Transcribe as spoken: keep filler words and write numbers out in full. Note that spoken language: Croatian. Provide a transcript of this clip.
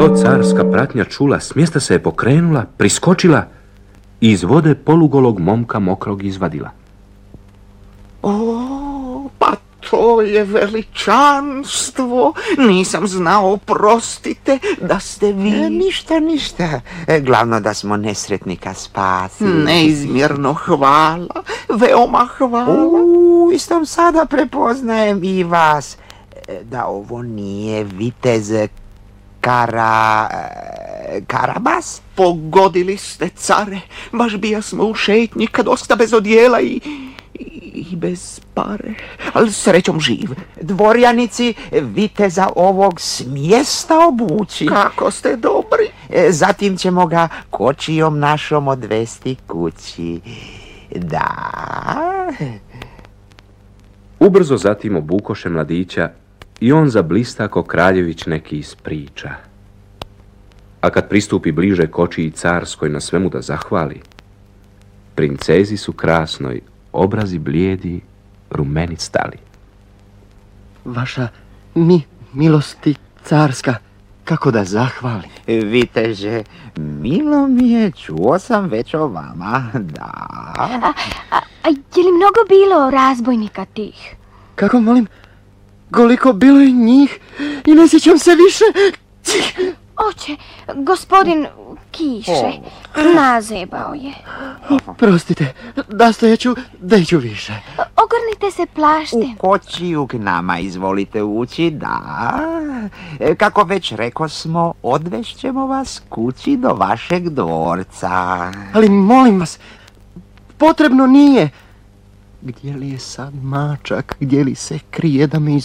to carska pratnja čula, s mjesta se je pokrenula, priskočila i iz vode polugolog momka mokrog izvadila. O, pa to je veličanstvo. Nisam znao, prostite, da ste vi... E, ništa, ništa. E, glavno da smo nesretnika spasili. Neizmjerno hvala, veoma hvala. U, istom sada prepoznajem i vas. E, da ovo nije vitez Kara... Karabas? Pogodili ste, care. Baš bija smo u šetnji kad osta bez odjela i... i bez pare, ali srećom živ. Dvorjanici viteza ovog smjesta obući. Kako ste dobri. Zatim ćemo ga kočijom našom odvesti kući. Da. Ubrzo zatim obukoše mladića i on zablista ko kraljević neki iz priča. A kad pristupi bliže kočiji carskoj na svemu da zahvali, princezi su krasnoj, obrazi blijedi, rumeni stali. Vaša mi, milosti carska, kako da zahvalim? Viteže, milo mi je, čuo sam već o vama, da. A, a, a je li mnogo bilo razbojnika tih? Kako, molim, koliko bilo je njih i ne sjećam se više. Oče, gospodin Kiše, nazebao je. Prostite, dastojeću, deću više. Ogrnite se plaštem. U kočiju k nama izvolite ući, da. Kako već reko smo, odvešćemo vas kući do vašeg dvorca. Ali molim vas, potrebno nije. Gdje li je sad mačak, gdje li se krije da me